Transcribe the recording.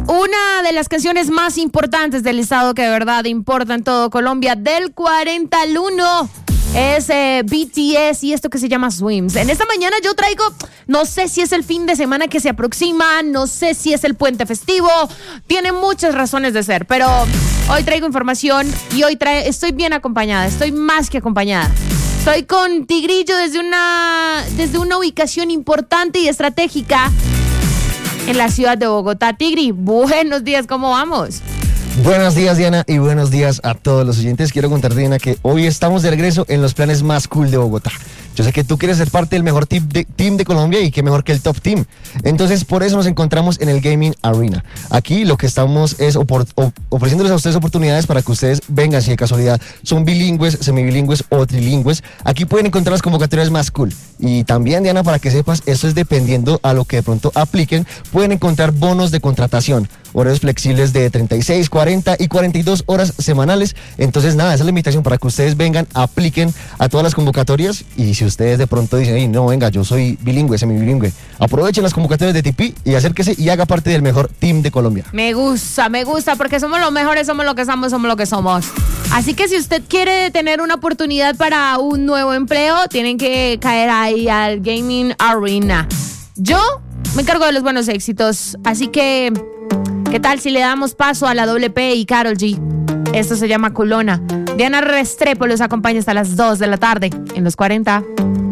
Una de las canciones más importantes del estado que de verdad importa en todo Colombia, del 40 al 1, es BTS y esto que se llama Swims. En esta mañana yo traigo, no sé si es el fin de semana que se aproxima, no sé si es el puente festivo, tiene muchas razones de ser, pero hoy traigo información y hoy estoy bien acompañada, estoy más que acompañada. Estoy con Tigrillo desde una ubicación importante y estratégica en la ciudad de Bogotá. Tigri, buenos días, ¿cómo vamos? Buenos días, Diana, y buenos días a todos los oyentes. Quiero contarte, Diana, que hoy estamos de regreso en los planes más cool de Bogotá. Yo sé que tú quieres ser parte del mejor team de Colombia y qué mejor que el top team. Entonces, por eso nos encontramos en el Gaming Arena. Aquí lo que estamos es ofreciéndoles a ustedes oportunidades para que ustedes vengan, si de casualidad son bilingües, semibilingües o trilingües. Aquí pueden encontrar las convocatorias más cool. Y también, Diana, para que sepas, eso es dependiendo a lo que de pronto apliquen. Pueden encontrar bonos de contratación, horarios flexibles de 36, 40 y 42 horas semanales. Entonces, nada, esa es la invitación para que ustedes vengan, apliquen a todas las convocatorias. Y si ustedes de pronto dicen, hey, no, venga, yo soy bilingüe, semibilingüe, aprovechen las convocatorias de TP y acérquese y haga parte del mejor team de Colombia. Me gusta, porque somos los mejores, somos lo que somos. Así que si usted quiere tener una oportunidad para un nuevo empleo, tienen que caer ahí al Gaming Arena. Yo me encargo de los buenos éxitos, así que ¿qué tal si le damos paso a la WP y Karol G? Esto se llama Culona. Diana Restrepo los acompaña hasta las 2 de la tarde en los 40.